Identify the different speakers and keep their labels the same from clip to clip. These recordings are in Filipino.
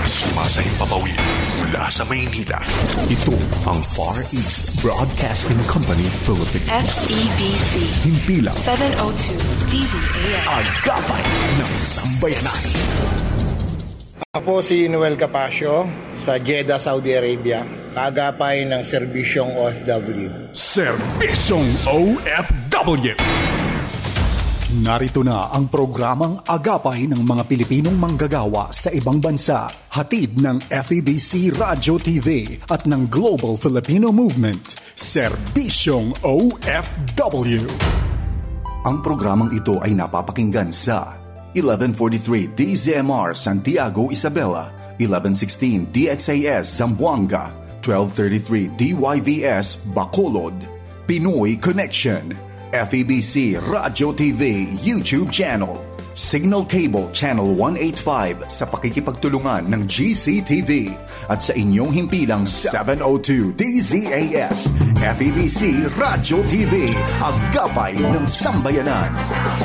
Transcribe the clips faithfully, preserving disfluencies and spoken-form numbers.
Speaker 1: Sumasahimpapawid mula sa Maynila. Ito ang Far East Broadcasting Company Philippines.
Speaker 2: F E B C.
Speaker 1: Himpilang
Speaker 2: seven oh two D Z A S.
Speaker 1: Agapay ng Sambayanan.
Speaker 3: Ako si Noel Capasio sa Jeddah, Saudi Arabia. Kaagapay ng Serbisyong O F W.
Speaker 1: Serbisyong O F W. Narito na ang programang Agapay ng mga Pilipinong manggagawa sa ibang bansa. Hatid ng F E B C Radio T V at ng Global Filipino Movement. Serbisyong O F W. Ang programang ito ay napapakinggan sa eleven forty-three D Z M R Santiago, Isabela, eleven sixteen D X A S Zamboanga, twelve thirty-three D Y V S Bacolod, Pinoy Connection, F E B C Radio T V YouTube channel, Signal Cable Channel one eighty-five sa pakikipagtulungan ng G C T V at sa inyong himpilang seven oh two D Z A S, F E B C Radio T V, Agapay ng Sambayanan.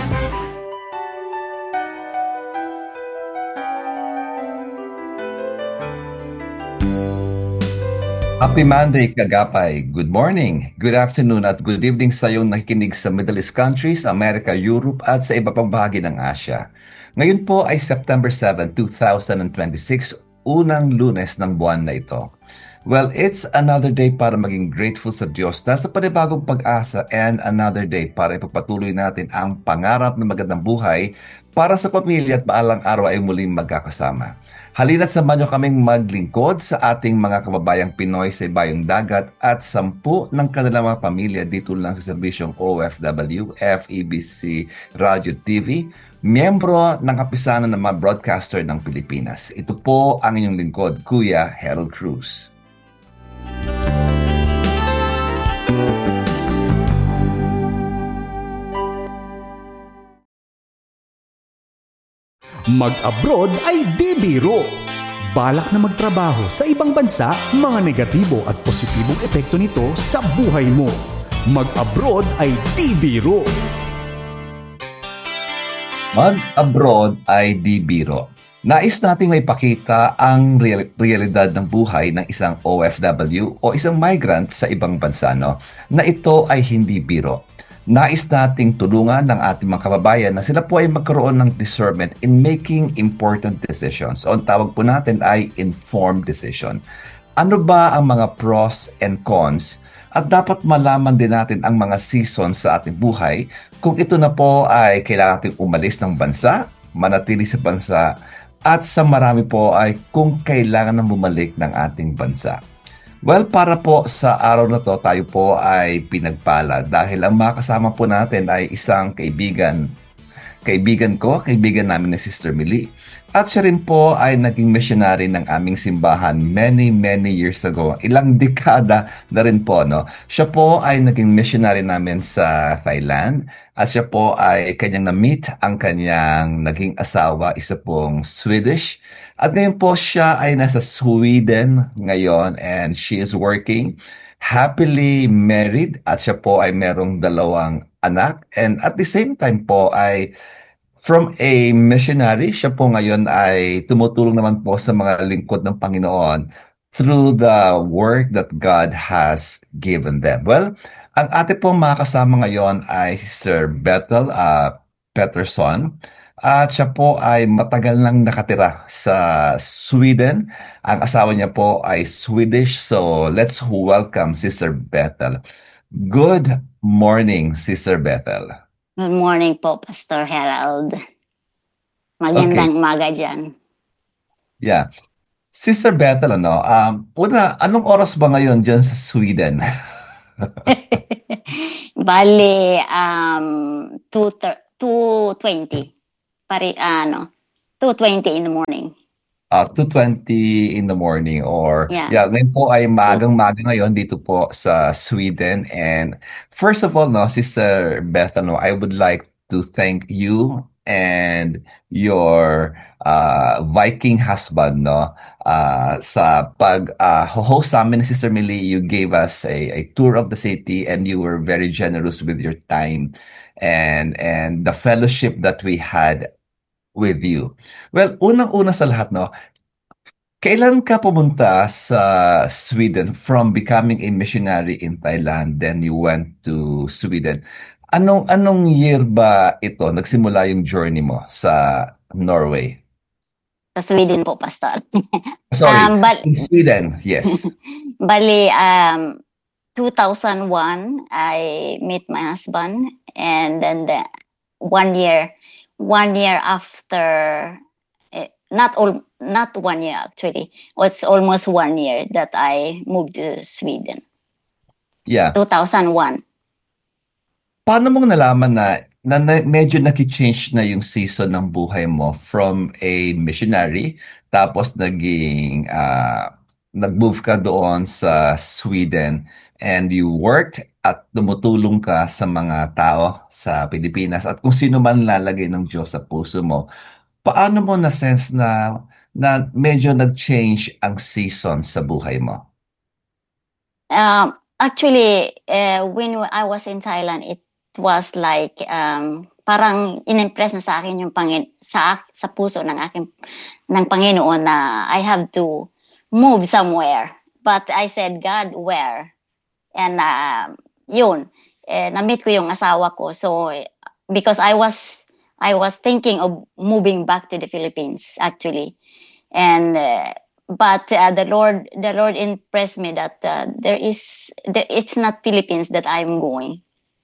Speaker 4: Happy Monday, Kagapay. Good morning, good afternoon at good evening sa iyong nakikinig sa Middle East countries, America, Europe at sa iba pang bahagi ng Asia. Ngayon po ay September seventh, twenty twenty-six, unang Lunes ng buwan na ito. Well, it's another day para maging grateful sa Diyos na sa panibagong pag-asa and another day para ipagpatuloy natin ang pangarap ng magandang buhay para sa pamilya at maalang araw ay muling magkakasama. Halina't samahan niyo kaming maglingkod sa ating mga kababayang Pinoy sa ibayong dagat at sampu ng kanilang mga pamilya dito lang sa serbisyong O F W, F E B C Radio T V, miyembro ng kapisanan ng mga broadcaster ng Pilipinas. Ito po ang inyong lingkod, Kuya Harold Cruz.
Speaker 1: Mag-abroad ay di biro. Balak na magtrabaho sa ibang bansa, mga negatibo at positibong epekto nito sa buhay mo. Mag-abroad ay di biro.
Speaker 4: Mag-abroad ay di biro. Nais nating may pakita ang real- realidad ng buhay ng isang O F W o isang migrant sa ibang bansa, no? Na ito ay hindi biro. Nais nating tulungan ng ating mga kababayan na sila po ay magkaroon ng discernment in making important decisions. O ang tawag po natin ay informed decision. Ano ba ang mga pros and cons? At dapat malaman din natin ang mga seasons sa ating buhay kung ito na po ay kailangan nating umalis ng bansa, manatili sa bansa, at sa marami po ay kung kailangan na bumalik ng ating bansa. Well, para po sa araw na to, tayo po ay pinagpala dahil ang makasama po natin ay isang kaibigan. Kaibigan ko, kaibigan namin na Sister Millie. At siya rin po ay naging missionary ng aming simbahan many, many years ago. Ilang dekada na rin po, no? Siya po ay naging missionary namin sa Thailand. At siya po ay kanyang na-meet ang kanyang naging asawa, isa pong Swedish. At ngayon po siya ay nasa Sweden ngayon and she is working, happily married. At siya po ay merong dalawang anak. And at the same time po ay from a missionary, siya po ngayon ay tumutulong naman po sa mga lingkod ng Panginoon through the work that God has given them. Well, ang ating pong mga kasama ngayon ay Sister Bethel uh, Peterson. At siya po ay matagal nang nakatira sa Sweden. Ang asawa niya po ay Swedish. So let's welcome Sister Bethel. Good morning, Sister Bethel.
Speaker 5: Good morning po, Pastor Harold. Magandang
Speaker 4: Okay.
Speaker 5: umaga dyan.
Speaker 4: Yeah. Sister Bethel, ano, um, una, anong oras ba ngayon dyan sa Sweden?
Speaker 5: Bale, um, two twenty. Pari, ano, two twenty in the morning.
Speaker 4: Uh, two twenty in the morning or
Speaker 5: Yeah.
Speaker 4: yeah, ngayon po ay maagang-maga ngayon dito po sa Sweden. And first of all, no, Sister Bethel, no, I would like to thank you and your uh, Viking husband, no, uh, sa pag uh, host sa amin ni Sister Millie. You gave us a, a tour of the city and you were very generous with your time and and the fellowship that we had with you. Well, unang-una sa lahat, no, Kailan ka pumunta sa Sweden from becoming a missionary in Thailand, then you went to Sweden? Anong anong year ba ito nagsimula yung journey mo sa Norway?
Speaker 5: Sa Sweden po, Pastor.
Speaker 4: Sorry,
Speaker 5: um, bal
Speaker 4: in Sweden, yes.
Speaker 5: bali, um, two thousand one, I met my husband, and then the one year, one year after, eh, not all, not one year actually, it's almost one year that I moved to Sweden.
Speaker 4: Yeah.
Speaker 5: two thousand one.
Speaker 4: Paano mong nalaman na, na, na medyo naki-change na yung season ng buhay mo from a missionary, tapos naging, ah, nag-move ka doon sa Sweden and you worked at tumutulong ka sa mga tao sa Pilipinas at kung sino man lalagay ng Diyos sa puso mo, paano mo na-sense na, na medyo nag-change ang season sa buhay mo?
Speaker 5: Um, actually, uh, when I was in Thailand, it was like um, parang in-impress na sa akin yung Pangin sa sa puso ng aking ng Panginoon na I have to move somewhere. But I said, God, where? And uh, yun, eh, na-meet ko yung asawa ko. So because I was I was thinking of moving back to the Philippines actually, and uh, but uh, the Lord the Lord impressed me that uh, there is there, it's not Philippines that I'm going.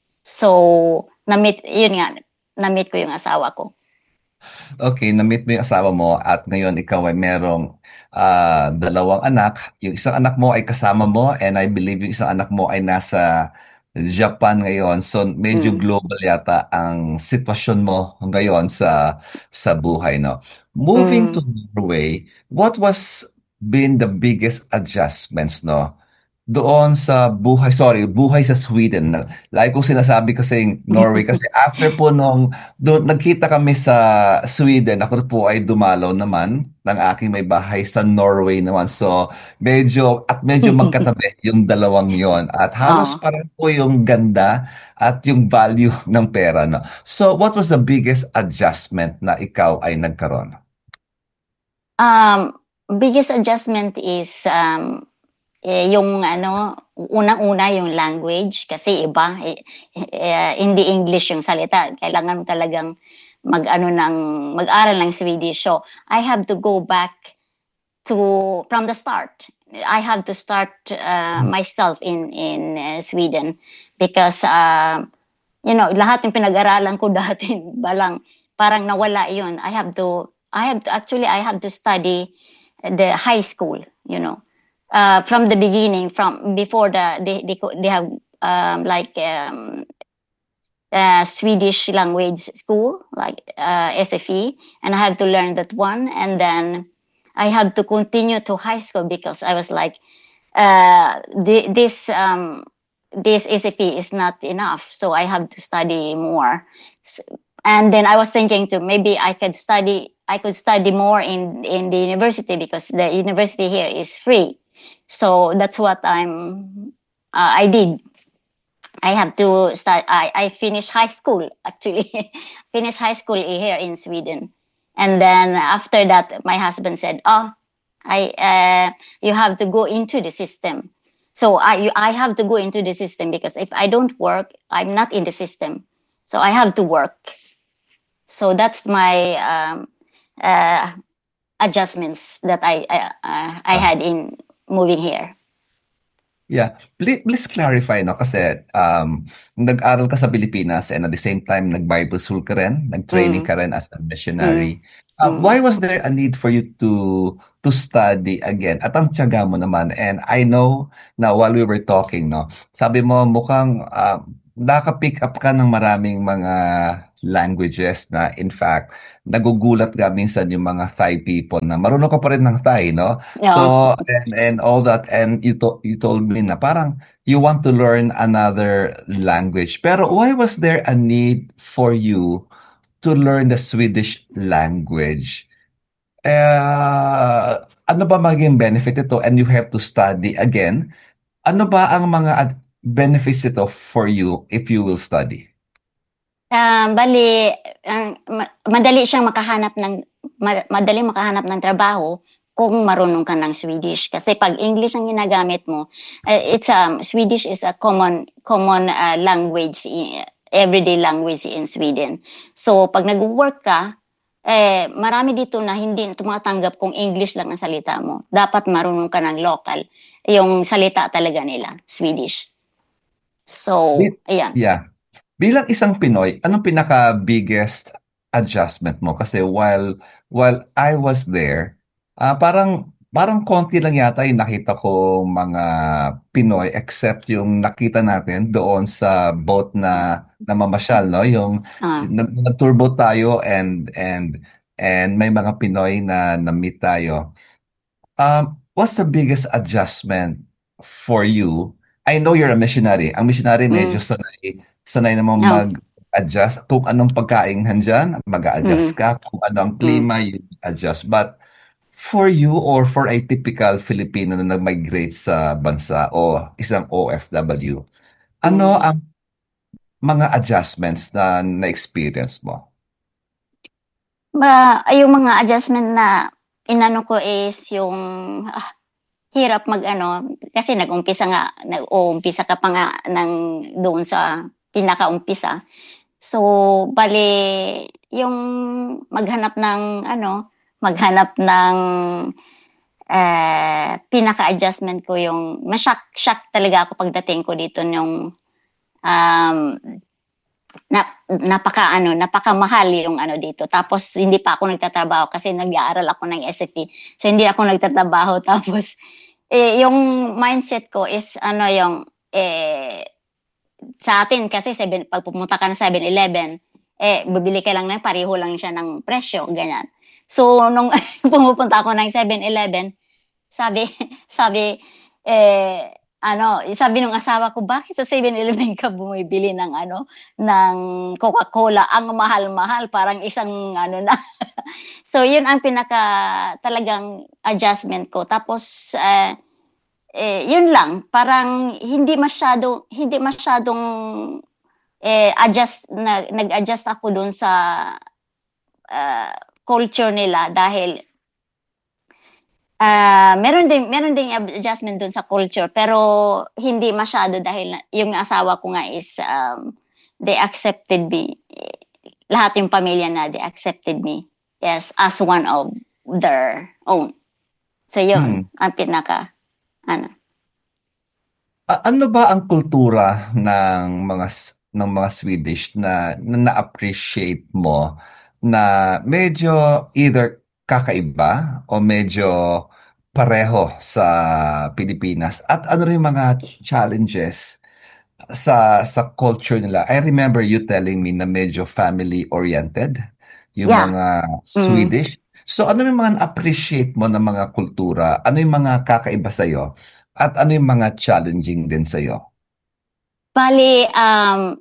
Speaker 5: So na-meet yun nga, na-meet ko yung asawa ko.
Speaker 4: Okay, na-meet mo yung asawa mo at ngayon ikaw ay merong ah, dalawang anak. Yung isang anak mo ay kasama mo and I believe yung isang anak mo ay nasa Japan ngayon. So medyo
Speaker 5: Mm.
Speaker 4: global yata ang sitwasyon mo ngayon sa sa buhay, no? Moving to
Speaker 5: Mm.
Speaker 4: Norway, what was been the biggest adjustments, no? Doon sa buhay, sorry, buhay sa Sweden. Na- Lagi kong sinasabi kasi Norway kasi after po nung doon nagkita kami sa Sweden, ako po ay dumalaw naman ng aking may bahay sa Norway naman. So medyo at medyo magkatabi yung dalawang yon at halos
Speaker 5: Oo.
Speaker 4: parang po yung ganda at yung value ng pera, no? So what was the biggest adjustment na ikaw ay nagkaroon?
Speaker 5: Um, biggest adjustment is um, eh, yung ano, unang-una yung language kasi iba, eh, eh, hindi English yung salita. Kailangan mo talagang mag-ano ng mag-aral ng Swedish. So I have to go back to from the start. I have to start uh, myself in in uh, Sweden because uh, you know, lahat ng pinag-aralan ko dati balang parang nawala yun. I have to I have to actually I have to study the high school, you know. Uh, from the beginning, from before the they they, co- they have um, like um, uh, Swedish language school, like uh, S F E, and I have to learn that one, and then I have to continue to high school because I was like, uh, the, this um, this S F E is not enough, so I have to study more. S- And then I was thinking to maybe I could study I could study more in in the university because the university here is free. So that's what I'm uh, I did. I have to start. I, I finished high school actually, finished high school here in Sweden, and then after that, my husband said, "Oh, I uh, you have to go into the system." So I you, I have to go into the system because if I don't work, I'm not in the system. So I have to work. So that's my um, uh, adjustments that I I, uh, I had in moving here.
Speaker 4: Yeah, please, please clarify, no? Kasi um, nag-aral ka sa Pilipinas and at the same time nag-Bible school ka rin, nag-training
Speaker 5: Mm,
Speaker 4: ka rin as a
Speaker 5: mm,
Speaker 4: missionary. Uh,
Speaker 5: mm.
Speaker 4: why was there a need for you to to study again? At ang tiyaga mo naman, and I know na while we were talking, no, sabi mo mukhang uh, naka-pick up ka ng maraming mga languages na in fact, nagugulat ka minsan yung mga Thai people na marunong ka pa rin ng Thai, no?
Speaker 5: Yeah.
Speaker 4: So, and, and all that, and you, to, you told me na parang you want to learn another language. Pero why was there a need for you to learn the Swedish language? Eh, ano ba maging benefit ito and you have to study again? Ano ba ang mga ad- benefits ito for you if you will study?
Speaker 5: Um, bali, ang ma- madali siyang makahanap ng ma- madali makahanap ng trabaho kung marunong ka ng Swedish. Kasi pag English ang ginagamit mo, uh, it's um Swedish is a common common uh, language, in, everyday language in Sweden. So pag nag-work ka, eh marami dito na hindi tumatanggap kung English lang ang salita mo. Dapat marunong ka ng local, yung salita talaga nila, Swedish. So,
Speaker 4: Bi-
Speaker 5: ayan.
Speaker 4: Yeah. Bilang isang Pinoy, anong pinaka-biggest adjustment mo? Kasi while while I was there, ah parang parang konti lang yata yung nakita ko mga Pinoy except yung nakita natin doon sa boat na namamasyal, no? Yung
Speaker 5: Ah,
Speaker 4: nag- nag-tour boat tayo and and and may mga Pinoy na na-meet tayo. Um, what's the biggest adjustment for you? I know you're a missionary. Ang missionary medyo
Speaker 5: mm,
Speaker 4: sanay, sanay namang
Speaker 5: oh,
Speaker 4: mag-adjust. Kung anong pagkain nandyan, mag-a-adjust
Speaker 5: mm,
Speaker 4: ka. Kung ano ang
Speaker 5: mm,
Speaker 4: klima, you adjust. But for you or for a typical Filipino na nag-migrate sa bansa o isang O F W, ano
Speaker 5: mm.
Speaker 4: ang mga adjustments na na-experience mo?
Speaker 5: Ba, ay, yung mga adjustment na inano ko is yung ah, hirap mag-ano kasi nag-umpisa nga nag-uumpisa ka pa nga ng doon sa pinakaumpisa. So, bale yung maghanap ng ano, maghanap ng eh, pinaka-adjustment ko yung ma-shock shock talaga ako pagdating ko dito nung um, na, napaka ano, napakamahal yung ano dito. Tapos hindi pa ako nagtatrabaho kasi nag-aaral ako ng S F P. So hindi ako nagtatrabaho tapos eh, yung mindset ko is ano yung eh sa atin kasi seven, pag pumunta ka ng seven eleven, eh bibili ka lang na pareho lang siya ng presyo, ganyan. So nung pumupunta ako ng seven eleven, sabi sabi eh ano, sabi nung asawa ko, bakit sa seven eleven ka bumibili ng ano, ng Coca-Cola? Ang mahal-mahal, parang isang ano na. So, yun ang pinaka talagang adjustment ko. Tapos, eh, eh, yun lang, parang hindi masyado, hindi masyadong eh, adjust, na, nag-adjust ako dun sa uh, culture nila dahil Ah, meron din meron ding adjustment dun sa culture pero hindi masyado dahil na- yung asawa ko nga is um, they accepted me. Lahat yung pamilya na they accepted me, yes, as one of their own. So yun
Speaker 4: Hmm.
Speaker 5: ang pinaka ano.
Speaker 4: A- ano ba ang kultura ng mga S- ng mga Swedish na na na-appreciate mo na medyo either kakaiba o medyo pareho sa Pilipinas at ano rin yung mga challenges sa sa culture nila? I remember you telling me na medyo family oriented yung
Speaker 5: Yeah.
Speaker 4: mga
Speaker 5: Mm.
Speaker 4: Swedish. So ano yung mga na-appreciate mo ng mga kultura? Ano yung mga kakaiba sa'yo? At ano yung mga challenging din sa'yo?
Speaker 5: Bali um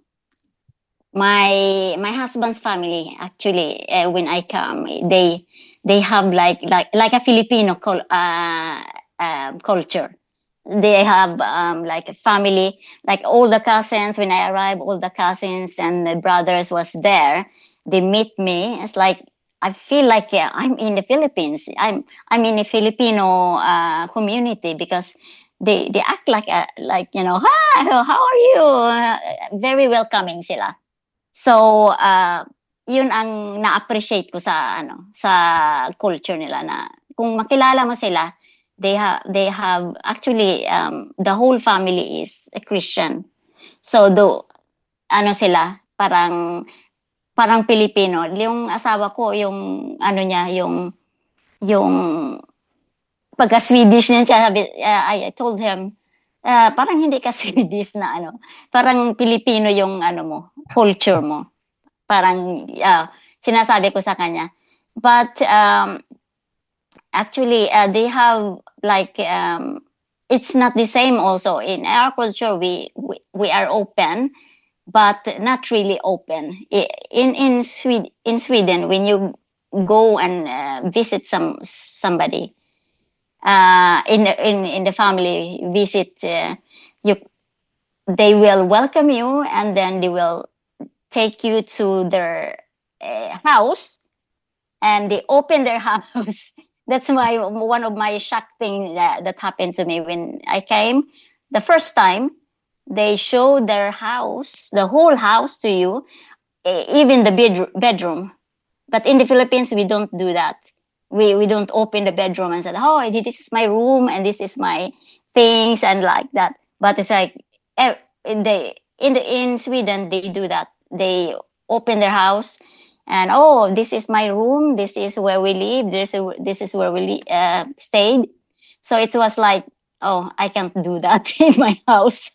Speaker 5: my my husband's family actually uh, when I come they they have like like like a Filipino cul- uh, uh, culture. They have um, like a family, like all the cousins. When I arrived, all the cousins and the brothers was there. They meet me. It's like I feel like yeah, I'm in the Philippines. I'm I'm in a Filipino uh, community because they they act like a, like you know, hi, how are you? Uh, very welcoming sila. So, uh, yun ang na-appreciate ko sa ano, sa culture nila na kung makilala mo sila, they have they have actually um, the whole family is a Christian. So, do ano sila, parang parang Pilipino. Yung asawa ko, yung ano niya, yung yung pagka Swedish niya, sabi, uh, I told him, uh, parang hindi ka Swedish na ano, parang Pilipino yung ano mo, culture mo. Parang uh, sinasabi ko sa kanya. But um, actually, uh, they have like um, it's not the same. Also, in our culture, we we, we are open, but not really open. In in Sweden, in Sweden, when you go and uh, visit some somebody uh, in in in the family visit, uh, you they will welcome you, and then they will take you to their uh, house, and they open their house that's my one of my shock thing that, that happened to me when I came the first time. They show their house, the whole house to you, e- even the bed, bedroom. But in the Philippines, we don't do that. We we don't open the bedroom and say, "Oh, this is my room and this is my things," and like that. But it's like eh, in the in the in Sweden, they do that. They open their house and, oh, this is my room. This is where we live. This is this is where we li- uh, stayed. So it was like, oh, I can't do that in my house.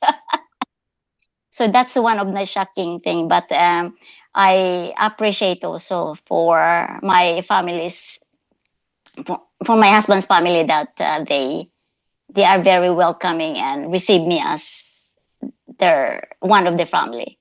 Speaker 5: So that's one of the shocking thing. But um, I appreciate also for my families, for, for my husband's family, that uh, they they are very welcoming and receive me as their one of the family.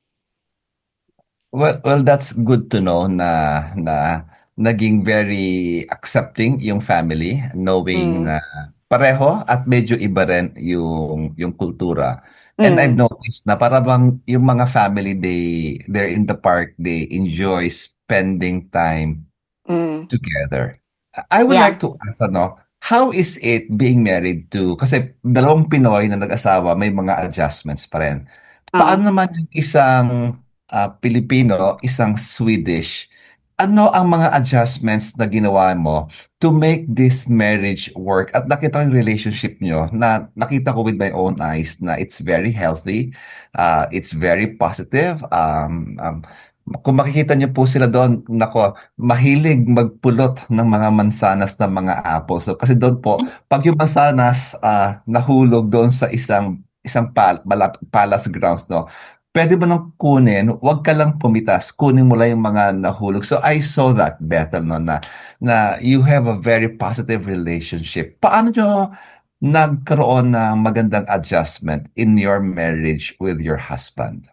Speaker 4: Well, well, that's good to know na na naging very accepting yung family, knowing
Speaker 5: Mm.
Speaker 4: na pareho at medyo iba rin yung yung kultura. And I've
Speaker 5: Mm.
Speaker 4: noticed na para bang yung mga family, they they're in the park, they enjoy spending time
Speaker 5: Mm.
Speaker 4: together. I would
Speaker 5: Yeah.
Speaker 4: like to ask, ano, how is it being married to, kasi dalawang Pinoy na nag-asawa, may mga adjustments pa rin.
Speaker 5: Uh,
Speaker 4: Paano naman yung isang ah, Pilipino, isang Swedish, ano ang mga adjustments na ginawa mo to make this marriage work? At nakita ko yung relationship nyo na nakita ko with my own eyes na it's very healthy, uh, it's very positive. Um, um, kung makikita niyo po sila doon, nako, mahilig magpulot ng mga mansanas ng mga apples. So, kasi doon po, pag yung mansanas ah, nahulog doon sa isang isang pal, malap- palace grounds, no, pwede mo nang kunin, wag ka lang pumitas, kunin mo lang yung mga nahulog. So I saw that better, no, na, na you have a very positive relationship. Paano nyo nagkaroon ng magandang adjustment in your marriage with your husband?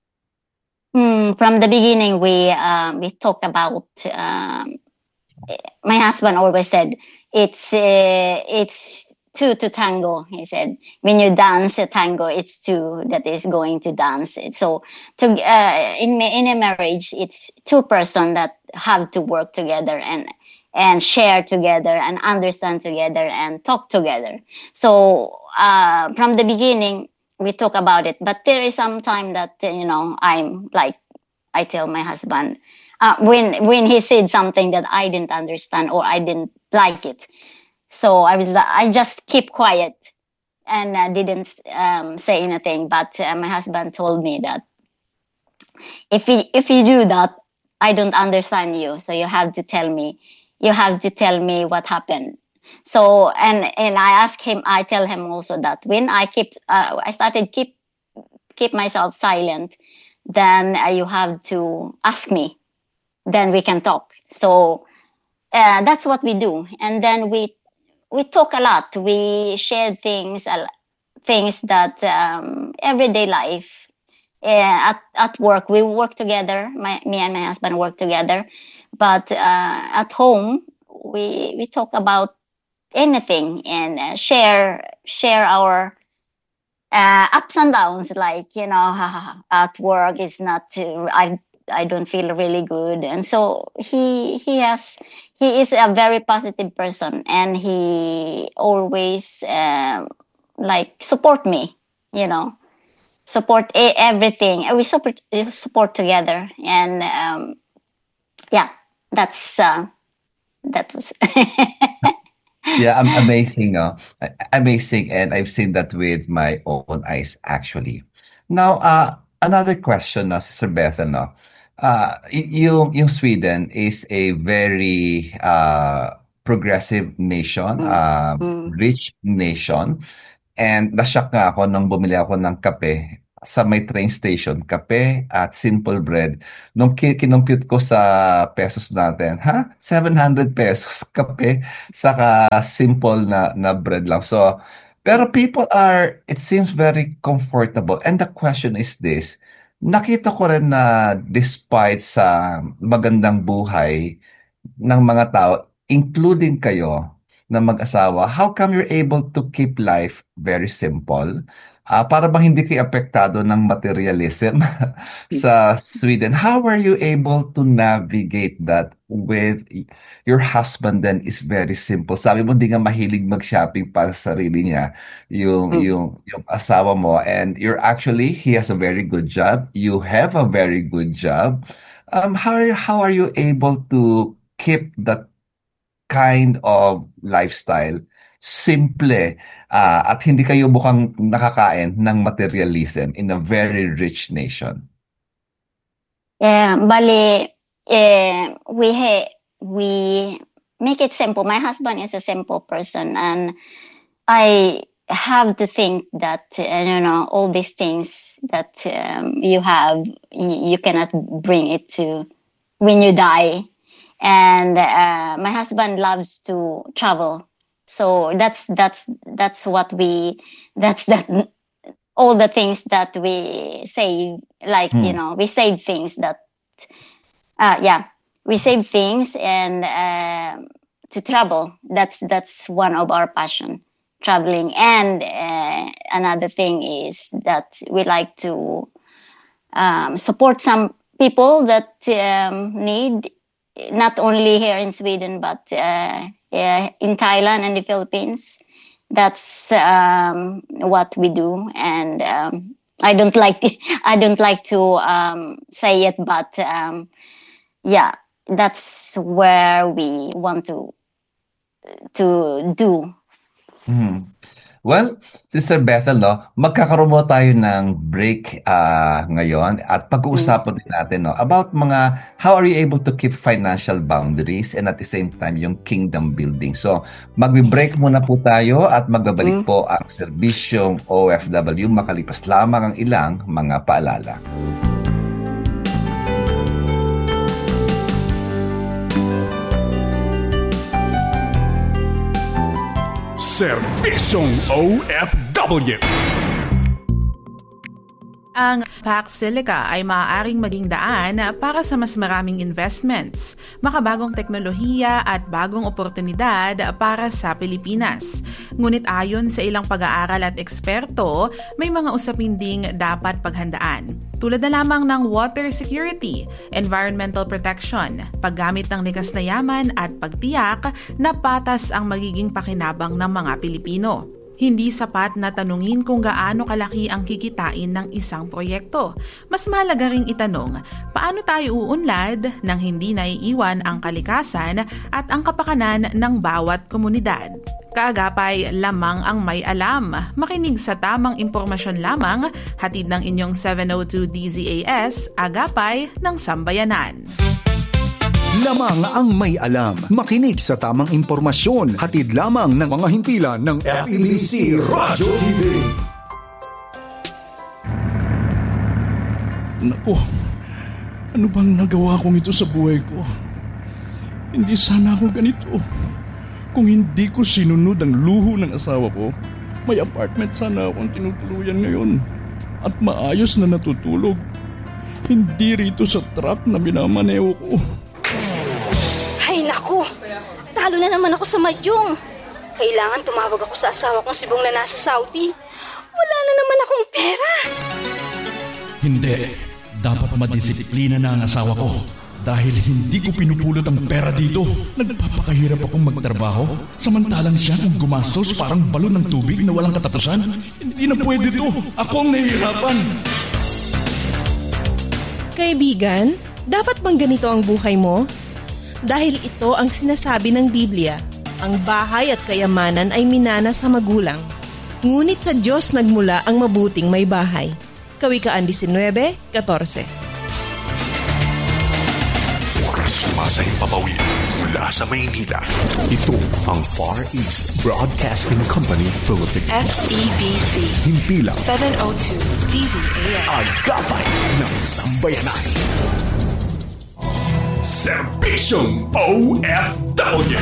Speaker 5: mm, from the beginning, we um, we talk about. Um, my husband always said it's uh, it's two to tango. He said when you dance a tango, it's two that is going to dance. So to uh, in ma- in a marriage, it's two person that have to work together and and share together and understand together and talk together. So uh, from the beginning, we talk about it. But there is some time that uh, you know I'm like I tell my husband uh, when when he said something that I didn't understand or I didn't like it. So I was I just keep quiet and uh, didn't um, say anything. But uh, my husband told me that if you if you do that, I don't understand you. So you have to tell me. You have to tell me what happened. So and and I ask him. I tell him also that when I keep uh, I started keep keep myself silent, then uh, you have to ask me. Then we can talk. So uh, that's what we do. And then we we talk a lot. We share things, a l- things that um, everyday life. Uh, at at work, we work together. My me and my husband work together, but uh, at home, we we talk about anything and uh, share share our uh, ups and downs. Like you know, at work is not. Uh, I I don't feel really good, and so he he has he is a very positive person, and he always um, like support me. You know, support e- everything. Uh, We support uh, support together, and um, yeah, that's uh, that was.
Speaker 4: Yeah, am amazing, no? A- Amazing, and I've seen that with my own eyes, actually. Now, uh, another question, no, Sister Beth, no? Uh, y- yung, yung Sweden is a very uh, progressive nation,
Speaker 5: Mm,
Speaker 4: uh,
Speaker 5: mm,
Speaker 4: rich nation. And na-shock nga ako nung bumili ako ng kape sa may train station, kape at simple bread. Nung ki- kinompute ko sa pesos natin, ha? seven hundred pesos kape saka simple na na bread lang. So, pero people are, it seems very comfortable. And the question is this, nakita ko rin na despite sa magandang buhay ng mga tao, including kayo, na mag-asawa, how come you're able to keep life very simple? Ah, para bang hindi kayo apektado ng materialism sa Sweden? How are you able to navigate that with y- your husband then is very simple? Sabi mo hindi nga mahilig mag-shopping para sa sarili niya, yung
Speaker 5: Mm.
Speaker 4: yung yung asawa mo, and you're actually he has a very good job. You have a very good job. Um, how are you, how are you able to keep that kind of lifestyle simple, ah, at hindi kayo mukhang nakakain ng materialism in a very rich nation?
Speaker 5: Eh, bali, eh, we ha- we make it simple. My husband is a simple person, and I have to think that uh, you know all these things that um, you have, y- you cannot bring it to when you die. And uh, my husband loves to travel, so that's that's that's what we that's that all the things that we save, like you
Speaker 4: Hmm.
Speaker 5: know we save things that uh yeah we save things and um to travel. That's that's one of our passion, traveling. And uh, another thing is that we like to um, support some people that um, need, not only here in Sweden but uh, yeah, in Thailand and the Philippines. That's um, what we do. And um, I don't like I don't like to um, say it, but um, yeah, that's where we want to to do.
Speaker 4: Mhm. Well, Sister Bethel, no, magkakaroon mo tayo ng break ah, ngayon at
Speaker 5: Mm.
Speaker 4: pag-uusapan din natin no, about mga how are you able to keep financial boundaries and at the same time yung kingdom building. So, magbe-break muna po tayo at magbabalik
Speaker 5: Mm.
Speaker 4: po ang serbisyong O F W makalipas lamang ang ilang mga paalala.
Speaker 1: Serbisyong O F W.
Speaker 6: Ang Pax Silica ay maaaring maging daan para sa mas maraming investments, makabagong teknolohiya at bagong oportunidad para sa Pilipinas. Ngunit ayon sa ilang pag-aaral at eksperto, may mga usapin ding dapat paghandaan. Tulad na lamang ng water security, environmental protection, paggamit ng likas na yaman at pagtiyak na patas ang magiging pakinabang ng mga Pilipino. Hindi sapat na tanungin kung gaano kalaki ang kikitain ng isang proyekto. Mas mahalaga ring itanong, paano tayo uunlad nang hindi naiiwan ang kalikasan at ang kapakanan ng bawat komunidad? Kaagapay lamang ang may alam. Makinig sa tamang impormasyon lamang, hatid ng inyong seven oh two D Z A S, Agapay ng Sambayanan.
Speaker 1: Lamang ang may alam. Makinig sa tamang impormasyon. Hatid lamang ng mga himpilan ng F E B C Radyo T V.
Speaker 7: Naku, ano bang nagawa kong ito sa buhay ko? Hindi sana ako ganito. Kung hindi ko sinunod ang luho ng asawa ko, may apartment sana akong tinutuluyan ngayon at maayos na natutulog. Hindi rito sa truck na minamaneo ko.
Speaker 8: Ay naku, talo na naman ako sa madyong. Kailangan tumawag ako sa asawa kong sibong na nasa Saudi. Wala na naman akong pera.
Speaker 7: Hindi, dapat madisiplina na ang asawa ko. Dahil hindi ko pinupulot ang pera dito. Nagpapakahirap akong magtrabaho, samantalang siya ang gumastos parang balon ng tubig na walang katapusan. Hindi na pwede to. Ako ang nahihirapan.
Speaker 9: Kaibigan, dapat bang ganito ang buhay mo? Dahil ito ang sinasabi ng Biblia, ang bahay at kayamanan ay minana sa magulang. Ngunit sa Diyos nagmula ang mabuting may bahay. Kawikaan nineteen fourteen.
Speaker 10: Sumasayang papawid mula sa Maynila. Ito ang Far East Broadcasting Company Philippines.
Speaker 2: F E B C
Speaker 1: Himpilang
Speaker 2: seven oh two D Z A S.
Speaker 1: Agapay ng Sambayanan. Serbisyong O F W.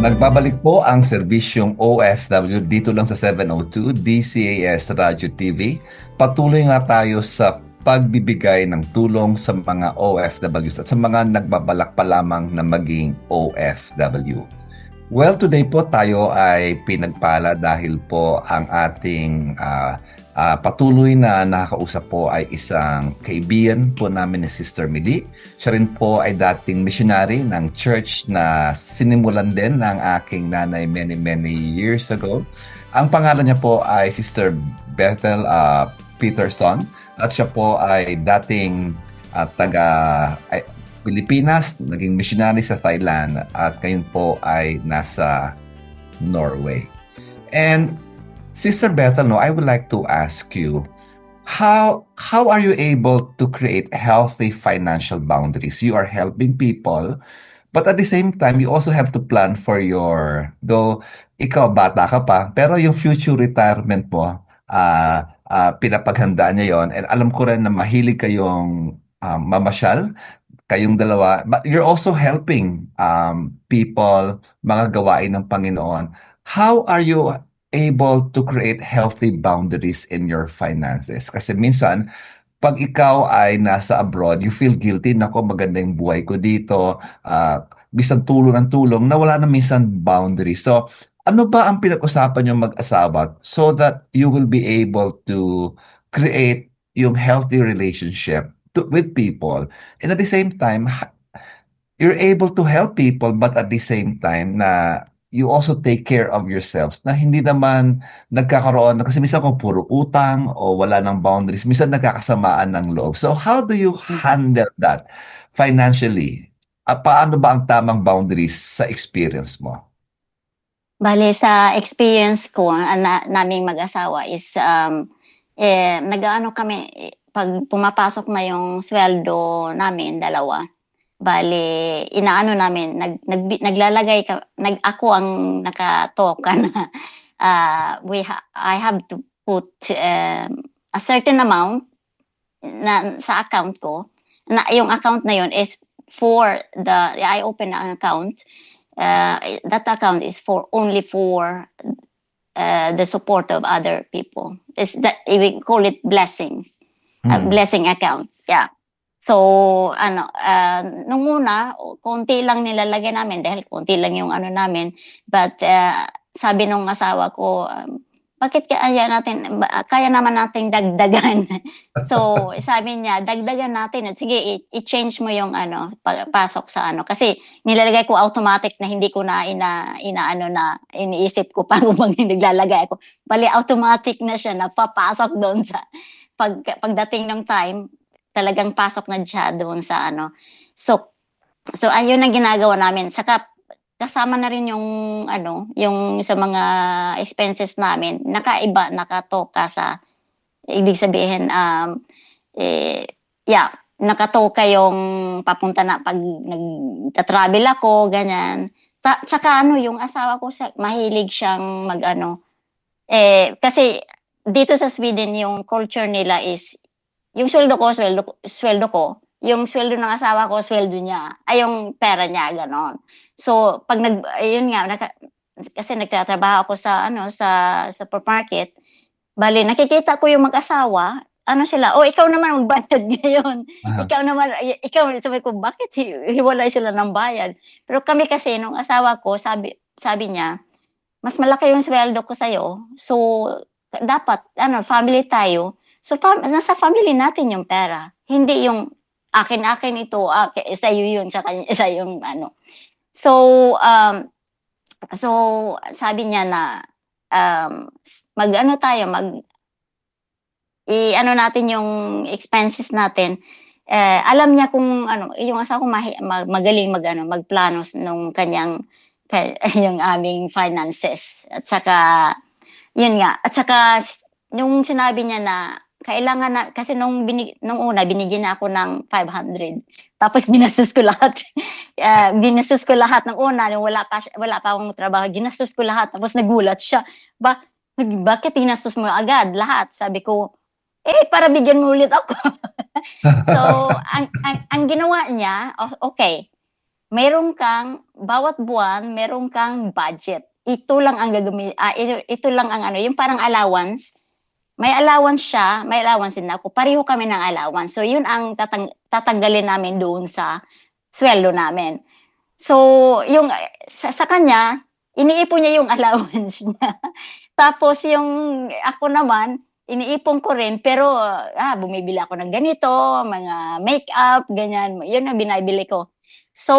Speaker 4: Nagbabalik po ang serbisyong O F W dito lang sa seven oh two D C A S Radio T V. Patuloy nga tayo sa pagbibigay ng tulong sa mga O F Ws at sa mga nagbabalak pa lamang na maging O F W. Well, today po tayo ay pinagpala dahil po ang ating uh, uh, patuloy na nakakausap po ay isang kaibigan po namin ni Sister Mili. Siya rin po ay dating missionary ng church na sinimulan din ng aking nanay many many years ago. Ang pangalan niya po ay Sister Bethel uh, Peterson at siya po ay dating uh, taga... Ay, Pilipinas, naging missionary sa Thailand at ngayon po ay nasa Norway. And Sister Bethel, no, I would like to ask you, how how are you able to create healthy financial boundaries? You are helping people, but at the same time, you also have to plan for your, though ikaw bata ka pa, pero yung future retirement mo, uh, uh, pinapaghandaan niya yon. And alam ko rin na mahilig kayong uh, mamasyal, kayong dalawa, but you're also helping um, people, mga gawain ng Panginoon. How are you able to create healthy boundaries in your finances? Kasi minsan, pag ikaw ay nasa abroad, you feel guilty, nako maganda yung buhay ko dito, uh, bisan tulong ng tulong, na wala na minsan boundaries. So, ano ba ang pinag-usapan yung mag-asawa so that you will be able to create yung healthy relationship To, with people, and at the same time you're able to help people, but at the same time na you also take care of yourselves, na hindi naman nagkakaroon na, kasi minsan kung puro utang o wala ng boundaries, minsan nagkakasamaan ng loob. So how do you handle that financially? Uh, paano ba ang tamang boundaries sa experience mo?
Speaker 5: Bale, sa experience ko na, naming mag-asawa is um, eh, nag-ano kami pag pumapasok na yung sweldo namin, dalawa, bali, inaano namin, nag, nag, naglalagay, ka, nag, ako ang nakatoka na uh, we ha, I have to put um, a certain amount na, sa account ko, na yung account na yun is for the, I open an account, uh, that account is for only for uh, the support of other people. Is that, we call it blessings. Uh, blessing account. Yeah. So, ano, uh, nung una, konti lang nilalagay namin dahil konti lang yung ano namin. But, uh, sabi nung asawa ko, um, bakit kaya natin, kaya naman nating dagdagan. So, sabi niya, dagdagan natin. At sige, i-change mo yung ano, pasok sa ano. Kasi nilalagay ko automatic na hindi ko na ina, ina ano na, iniisip ko pa kung naglalagay ako. Bali, automatic na siya, napapasok doon sa, pag pagdating ng time, talagang pasok na siya doon sa ano. So, so ayun ang ginagawa namin. Saka kasama na rin yung ano, yung sa mga expenses namin, nakaiba, nakatoka sa, ibig sabihin, um, eh, yeah, nakatoka yung papunta na pag nagta-travel ako, ganyan. Ta- tsaka ano, yung asawa ko, sa, mahilig siyang mag-ano, eh, kasi dito sa Sweden, yung culture nila is, yung sweldo ko, sweldo, sweldo ko, yung sweldo ng asawa ko, sweldo niya, ay yung pera niya, ganon. So, pag nag, ayun nga, naka, kasi nagtatrabaho ako sa, ano, sa, sa supermarket, bali, nakikita ko yung mag-asawa, ano sila, oh, ikaw naman magbayad ngayon. Uh-huh. Ikaw naman, ikaw, sabi ko, bakit hiwalay sila ng bayad? Pero kami kasi, nung asawa ko, sabi, sabi niya, mas malaki yung sweldo ko sa'yo, so, dapat, ano, family tayo. So, fam- nasa family natin yung pera. Hindi yung akin-akin ito, akin, isa yun, sa kanya, isa yung ano. So, um, so, sabi niya na, um, mag-ano tayo, mag, i-ano natin yung expenses natin. Eh, alam niya kung, ano, yung asawa ko mahi- mag- magaling mag, ano, magplano nung kanyang, yung aming finances. At saka, yun nga. At saka, nung sinabi niya na, kailangan na, kasi nung, binig, nung una, binigyan na ako ng five hundred. Tapos, ginastos ko lahat. uh, ginastos ko lahat ng una, nung wala pa, wala pa akong trabaho, ginastos ko lahat. Tapos, nagulat siya. Ba, bakit ginastos mo agad lahat? Sabi ko, eh, para bigyan mo ulit ako. So, ang, ang, ang ginawa niya, okay, meron kang, bawat buwan, meron kang budget. Ito lang ang gagamit, ah, ito, ito lang ang ano, yung parang allowance. May allowance siya, may allowance din ako. Pareho kami ng allowance. So, yun ang tatang, tatanggalin namin doon sa sweldo namin. So, yung sa, sa kanya, iniipon niya yung allowance niya. Tapos yung ako naman, iniipon ko rin, pero ah, bumibili ako ng ganito, mga makeup, ganyan. Yun ang binibili ko. So,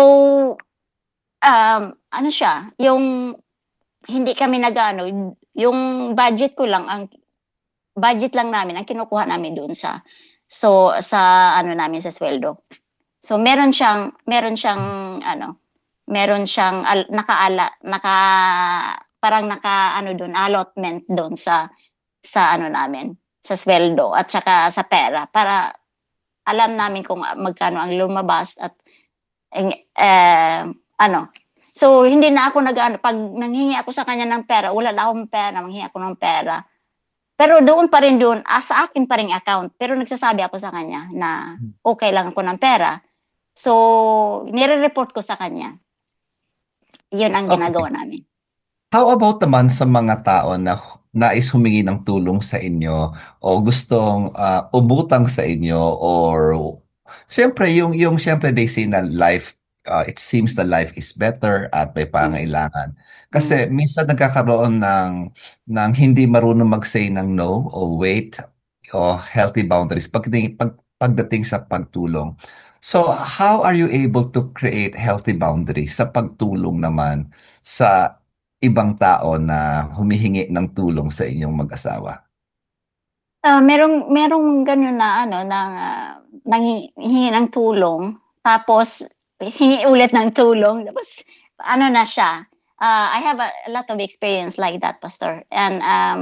Speaker 5: um, ano siya, yung hindi kami nag-ano, yung budget ko lang, ang budget lang namin, ang kinukuha namin doon sa, so, sa ano namin, sa sweldo. So, meron siyang, meron siyang, ano, meron siyang al, nakaala, naka, parang naka, ano doon, allotment doon sa, sa ano namin, sa sweldo at saka sa pera, para alam namin kung magkano ang lumabas at, eh, ano, so, hindi na ako nag, ano, pag nanghingi ako sa kanya ng pera, wala na akong pera, manghingi ako ng pera. Pero doon pa rin doon, ah, sa akin pa rin account. Pero nagsasabi ako sa kanya na okay lang ako ng pera. So, nire-report ko sa kanya. Yun ang
Speaker 4: Okay.
Speaker 5: ginagawa namin.
Speaker 4: How about naman sa mga tao na hu- nais humingi ng tulong sa inyo o gustong ah, umutang sa inyo or siyempre yung yung siyempre they say na life ah, it seems that life is better at may pangailangan. Kasi minsan nagkakaroon ng ng hindi marunong mag-say ng no o wait o healthy boundaries pagdating pag, pagdating sa pagtulong. So how are you able to create healthy boundaries sa pagtulong naman sa ibang tao na humihingi ng tulong sa inyong mag-asawa?
Speaker 5: Ah, merong merong ganun na ano na nanghihingi ng tulong, tapos hingi ulit ng tulong, tapos ano na siya. Uh, I have a, a lot of experience like that, Pastor. And um,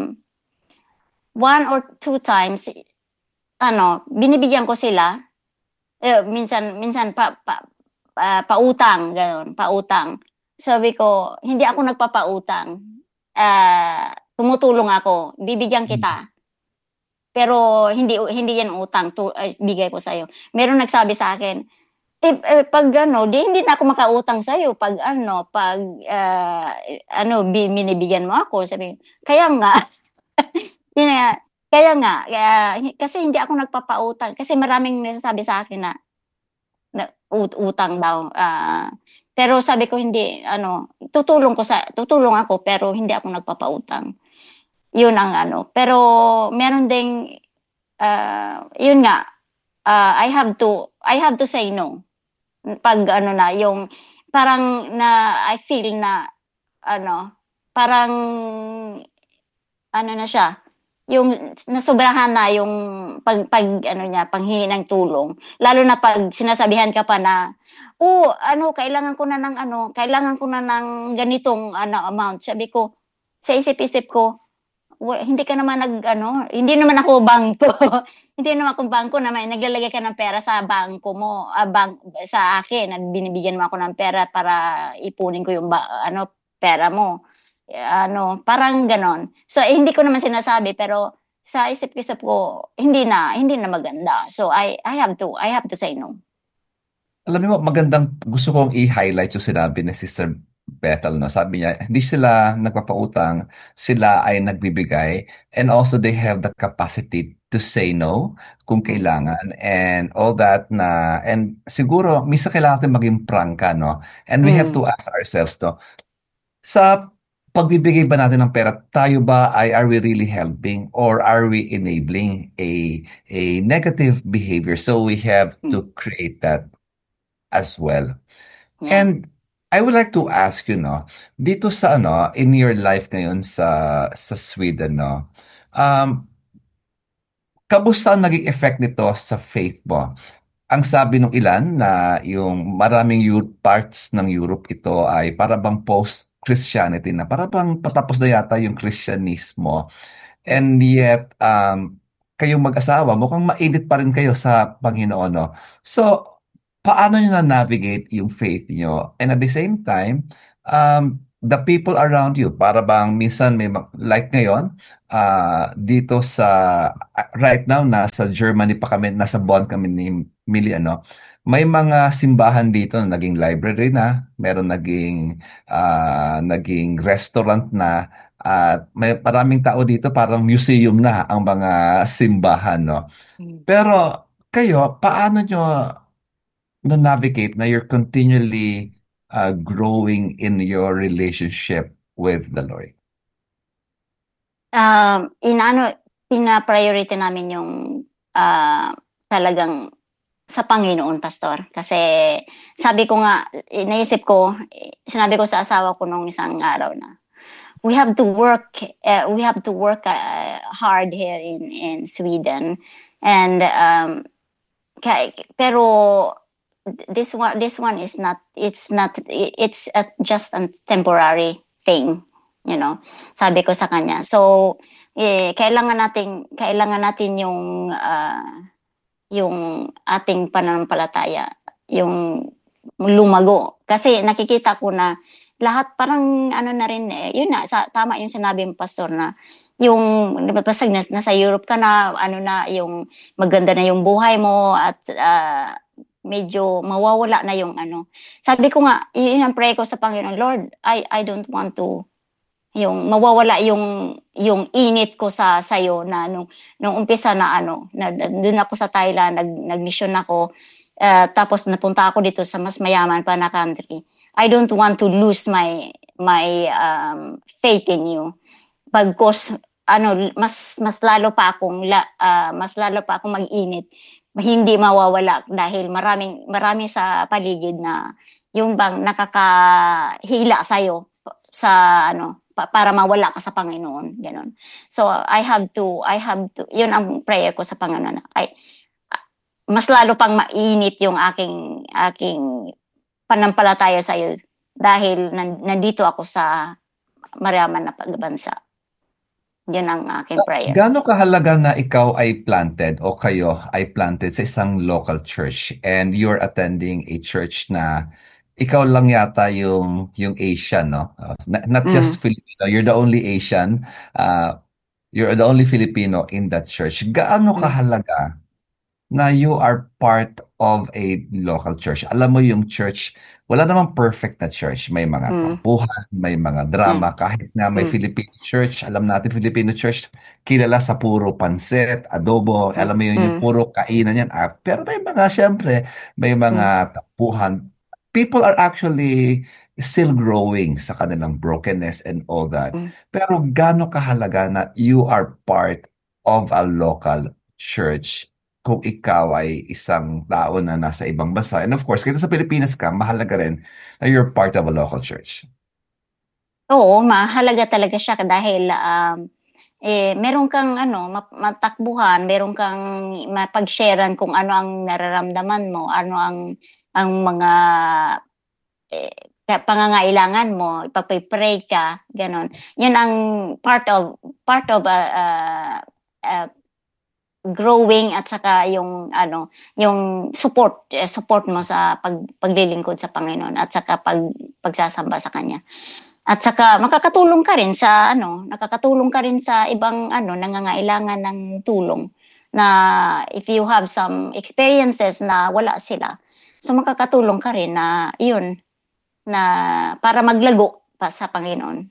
Speaker 5: one or two times, ano, binibigyan ko sila. Eh, minsan minsan pa, pa uh, pautang, gano'n, pautang. Sabi ko, hindi ako nagpapautang. Uh, tumutulong ako, bibigyan kita. Pero hindi hindi yan utang, to, uh, bigay ko sa iyo. Meron nagsabi sa akin, eh, eh pag ano, di hindi na ako makautang sa iyo pag ano, pag uh, ano binibigyan mo ako. Sabi, kaya nga. Kaya, kaya nga, kaya, kasi hindi ako nagpapautang kasi maraming nasasabi sa akin na, na ut- utang daw. Uh, pero sabi ko hindi, ano, tutulong ko sa tutulong ako pero hindi ako nagpapautang. Yun ang ano. Pero meron ding uh, yun nga, uh, I have to I have to say no. Pag ano na, yung parang na I feel na ano, parang ano na siya, yung nasobrahan na yung pag, pag ano niya, panghingi ng tulong. Lalo na pag sinasabihan ka pa na, oh, ano, kailangan ko na ng ano, kailangan ko na ng ganitong ano amount. Sabi ko, sa isip-isip ko, well, hindi ka naman nag ano, hindi naman ako bangko. Hindi naman ako bangko na may naglalagay ka ng pera sa bangko mo, uh, bank, sa akin, at binibigyan mo ako ng pera para ipunin ko yung ba, ano pera mo. Ano, parang ganon. So eh, hindi ko naman sinasabi pero sa isip-isip ko hindi na hindi na maganda. So I I have to I have to say no.
Speaker 4: Alam mo, magandang gusto kong i-highlight yung sinabi ni Sister Bethel, no? Sabi niya, hindi sila nagpapautang, sila ay nagbibigay and also they have the capacity to say no kung kailangan and all that na and siguro minsan kailangan natin maging prangka, no? And we have to ask ourselves, no? Sa pagbibigay ba natin ng pera, tayo ba ay are we really helping or are we enabling a a negative behavior? So we have to create that as well.
Speaker 5: Yeah.
Speaker 4: And I would like to ask you, no, dito sa ano, in your life ngayon sa sa Sweden, no, um, kamusta ang naging effect nito sa faith mo? Ang sabi ng ilan na yung maraming Europe, parts ng Europe ito ay para bang post-Christianity na, para bang patapos na yata yung Christianismo. And yet, um, kayong mag-asawa, mukhang mainit pa rin kayo sa Panginoon, no? So, paano nyo na-navigate yung faith nyo? And at the same time, um, the people around you, para bang minsan may, ma- like ngayon, uh, dito sa, uh, right now, nasa Germany pa kami, nasa Bonn kami ni Millie, ano, may mga simbahan dito na naging library na, meron naging ah, naging restaurant na, at may maraming tao dito parang museum na ang mga simbahan, no?
Speaker 5: Mm.
Speaker 4: Pero kayo, paano nyo na-navigate na you're continually uh, growing in your relationship with the Lord?
Speaker 5: Um, inano, pina-priority namin yung ah, talagang sa Panginoon, Pastor. Kasi sabi ko nga, eh, naisip ko, eh, sinabi ko sa asawa ko nung isang araw na, we have to work, uh, we have to work uh, hard here in in Sweden, and um, kay, pero this one this one is not, it's not, it's a, just a temporary thing, you know. Sabi ko sa kanya. So eh, kailangan nating kailangan natin yung uh, yung ating pananampalataya, yung lumago. Kasi nakikita ko na lahat parang ano na rin, eh, yun na, sa, tama yung sinabi ng pastor na yung pasag nas, nasa Europe ka na, ano na, yung maganda na yung buhay mo at uh, medyo mawawala na yung ano. Sabi ko nga, yun ang pray ko sa Panginoon, Lord, I I don't want to yung mawawala yung yung init ko sa sayo na nung nung umpisa na ano na, doon ako sa Thailand, nag nagmission ako, uh, tapos napunta ako dito sa mas mayaman pa na country. I don't want to lose my my um, faith in you. Pagkos ano mas mas lalo pa akong la, uh, mas lalo pa akong mag-init, hindi mawawala dahil maraming marami sa paligid na yung bang nakakahila sayo sa ano para mawala ka sa Panginoon, ganon. So I have to I have to yun ang prayer ko sa Panginoon. Ay mas lalo pang mainit yung aking aking panampalataya sa iyo dahil nandito ako sa mayaman na pagbansa. Yun ang aking prayer.
Speaker 4: Gaano kahalaga na ikaw ay planted o kayo ay planted sa isang local church and you're attending a church na ikaw lang yata yung yung Asian, no? Uh, not, not just
Speaker 5: Mm.
Speaker 4: Filipino, you're the only Asian, uh, you're the only Filipino in that church. Gaano
Speaker 5: Mm.
Speaker 4: kahalaga na you are part of a local church? Alam mo yung church, wala namang perfect na church. May mga
Speaker 5: Mm.
Speaker 4: tampuhan, may mga drama. Kahit na may
Speaker 5: Mm.
Speaker 4: Filipino church, alam natin Filipino church, kilala sa puro pansit, adobo, alam mo yun, yung
Speaker 5: Mm.
Speaker 4: puro kainan yan. Ah, pero may mga, syempre, may
Speaker 5: Mm.
Speaker 4: mga tampuhan. People are actually still growing sa kanilang brokenness and all that.
Speaker 5: Mm.
Speaker 4: Pero gaano kahalaga na you are part of a local church kung ikaw ay isang tao na nasa ibang bansa. And of course, kita sa Pilipinas ka, mahalaga rin na you're part of a local church.
Speaker 5: Oo, mahalaga talaga siya dahil um, eh, meron kang ano, map- matakbuhan, meron kang mapag-sharean kung ano ang nararamdaman mo, ano ang ang mga eh, ka- pangangailangan mo, ipapay-pray ka, ganon. Yan ang part of part of a, uh, uh, growing at saka yung ano, yung support eh, support mo sa pag paglilingkod sa Panginoon at saka pag pagsasamba sa kanya. At saka makakatulong ka rin sa ano, nakakatulong ka rin sa ibang ano nangangailangan ng tulong na if you have some experiences na wala sila. So makakatulong ka rin na yun na para maglago pa sa Panginoon.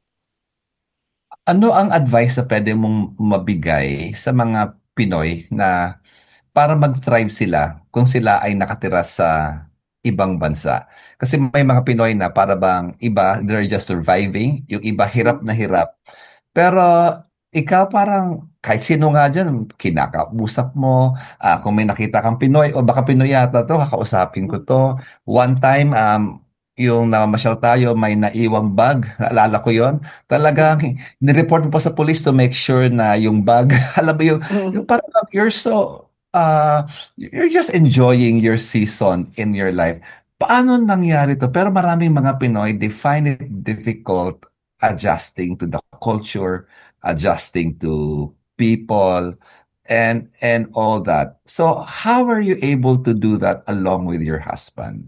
Speaker 4: Ano ang advice na pwede mong mabigay sa mga Pinoy na para mag-thrive sila kung sila ay nakatira sa ibang bansa? Kasi may mga Pinoy na para bang iba, they're just surviving, yung iba hirap na hirap. Pero ikaw parang kahit sino nga dyan, kinakausap mo, ah, kung may nakita kang Pinoy, o baka Pinoy yata to, kakausapin ko to. One time, um, yung namamasyal tayo, may naiwang bag, naalala ko yon. Talagang nireport mo pa sa police to make sure na yung bag, alam mo yung, yung parang you're so, uh, you're just enjoying your season in your life. Paano nangyari to? Pero maraming mga Pinoy, they find it difficult adjusting to the culture, adjusting to people, and and all that. So how are you able to do that along with your husband?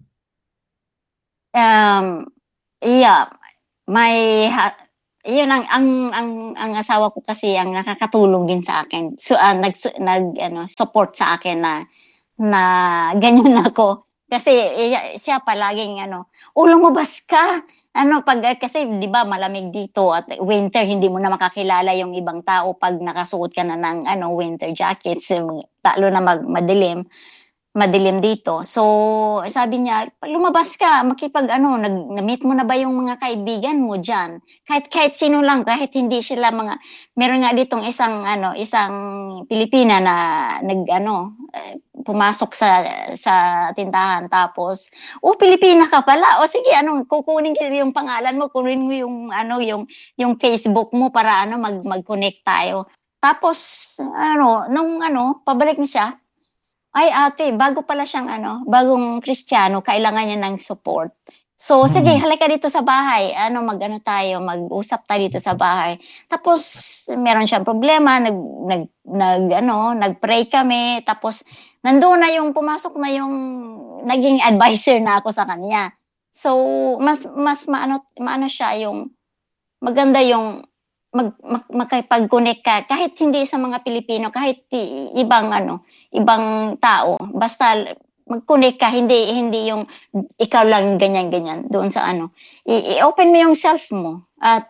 Speaker 5: Um, yeah, may ha- yun ang ang ang ang asawa ko kasi ang nakakatulong din sa akin. So uh, nag nag ano support sa akin na na ganyan ako. Kasi eh, siya palaging ano, "Oh, lumabas ka." Ano, pag eh, kasi 'di ba malamig dito at winter, hindi mo na makakilala yung ibang tao pag nakasuot ka na ng ano, winter jackets, yung lalo na mag madilim. Madilim dito. So, sabi niya, "Lumabas ka, makipag-ano, nag na-meet mo na ba yung mga kaibigan mo diyan?" Kahit kahit sino lang, kahit hindi sila mga meron nga ditong isang ano, isang Pilipina na nag-ano, eh, pumasok sa sa tindahan tapos, "Oh, Pilipina ka pala. O sige ano, kukunin ko yung pangalan mo, kunin mo yung ano, yung yung Facebook mo para ano, mag mag-connect tayo." Tapos ano, nung ano, pabalik na siya, "Ay ate, bago pala siyang ano, bagong Kristiyano, kailangan niya ng support. So sige,
Speaker 4: Mm.
Speaker 5: halika dito sa bahay, ano mag-ano tayo, mag-usap tayo dito sa bahay." Tapos meron siyang problema, nag nag nag-ano, nag-pray kami, tapos nandoon na yung pumasok na yung naging adviser na ako sa kanya. So mas mas maano maano siya yung maganda yung mag mak makipag-connect ka kahit hindi sa mga Pilipino, kahit i ibang ano, ibang tao, basta mag-connect ka, hindi hindi yung ikaw lang ganyan-ganyan doon sa ano. I i-open mo yung self mo at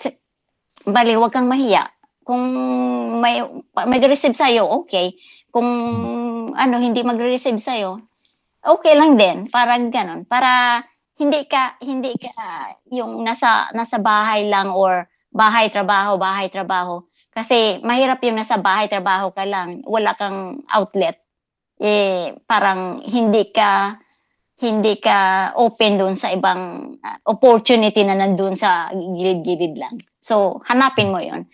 Speaker 5: bale huwag kang mahiya. Kung may mag-receive sa'yo, okey. Kung ano, hindi magre-receive sa'yo, okey lang din, parang gano'n. Para hindi ka hindi ka yung nasa nasa bahay lang or bahay, trabaho, bahay, trabaho. Kasi mahirap yung nasa bahay, trabaho ka lang, wala kang outlet. Eh, parang hindi ka hindi ka open doon sa ibang ah, opportunity na nandun sa gilid-gilid lang. So, hanapin mo 'yun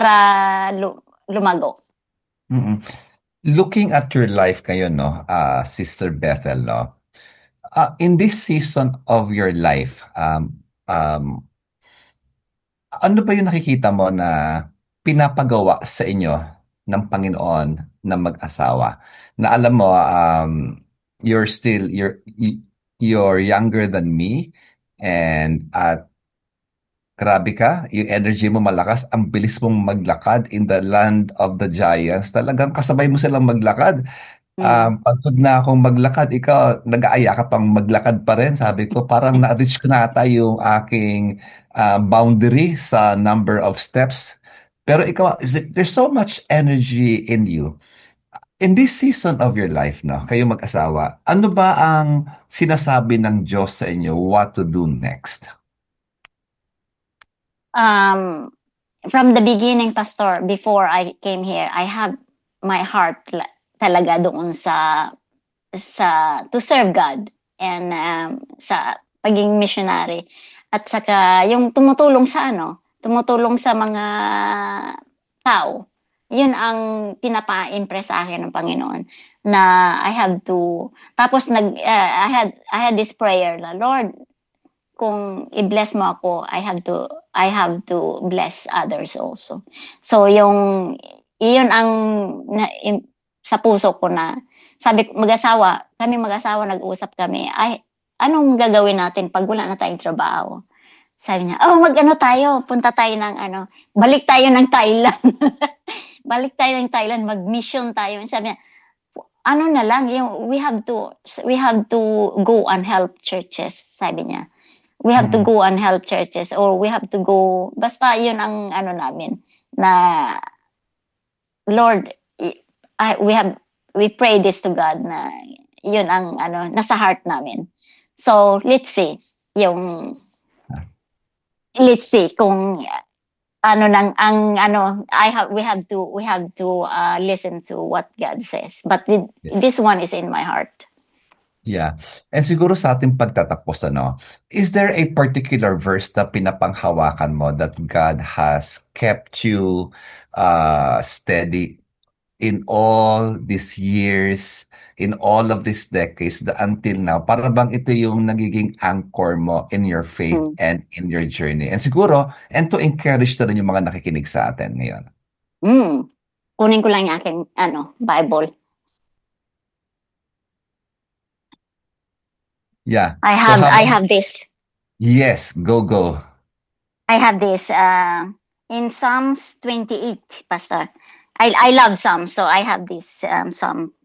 Speaker 5: para lu lumago.
Speaker 4: Mm. Looking at your life ngayon, no, ah, Sister Bethel, no, ah, in this season of your life, um, um, ano ba yung nakikita mo na pinapagawa sa inyo ng Panginoon na mag-asawa? Na alam mo, um, you're still, you're, y- you're younger than me, and at grabe ka, yung energy mo malakas, ang bilis mong maglakad in the land of the giants. Talagang kasabay mo silang maglakad.
Speaker 5: Hmm.
Speaker 4: Um, pagod na akong maglakad, ikaw nag-aaya ka pang maglakad pa rin. Sabi ko, parang na-reach ko na ata yung aking ah, boundary sa number of steps. Pero ikaw, is it- there's so much energy in you. In this season of your life, no, kayo mag-asawa, ano ba ang sinasabi ng Diyos sa inyo what to do next?
Speaker 5: Um, from the beginning, Pastor, before I came here, I have my heart la- talaga doon sa sa to serve God and um, sa pagiging missionary at saka yung tumutulong sa ano, tumutulong sa mga tao. Yun ang pinapa-impress sa akin ng Panginoon na I have to tapos nag uh, I had I had this prayer na Lord, kung i-bless mo ako, I have to I have to bless others also. So yung iyon ang na, im, sa puso ko na sabi ko mag-asawa, kami mag-asawa nag-usap kami, ay anong gagawin natin pag wala na tayong trabaho? Sabi niya, "Oh, mag-ano tayo, punta tayo ng ano, balik tayo ng Thailand." Balik tayo ng Thailand, mag-mission tayo. Sabi niya, ano na lang, yung we have to we have to go and help churches, sabi niya. We have to
Speaker 4: Mm.
Speaker 5: go and help churches or we have to go, basta yun ang ano namin na Lord, I, I- we have we pray this to God na yun ang ano nasa heart namin. So, let's see yung let's see kung ano nang ang ano I have we have to we have to uh, listen to what God says. But th-
Speaker 4: Yeah.
Speaker 5: this one is in my heart.
Speaker 4: Yeah. And siguro sa ating pagtatapos, ano, is there a particular verse na pinapanghawakan mo that God has kept you uh, steady in all these years, in all of these decades, the, until now? Para bang ito yung nagiging anchor mo in your faith
Speaker 5: Hmm.
Speaker 4: and in your journey? And siguro, and to encourage na rin yung mga nakikinig sa atin ngayon.
Speaker 5: Hmm. Kunin ko lang yung aking ano, Bible.
Speaker 4: Yeah.
Speaker 5: I
Speaker 4: So
Speaker 5: have
Speaker 4: how,
Speaker 5: I have this.
Speaker 4: yes, go, go.
Speaker 5: I have this uh, in Psalms twenty-eight, Pastor. I I love Psalms, so I have this um, Psalm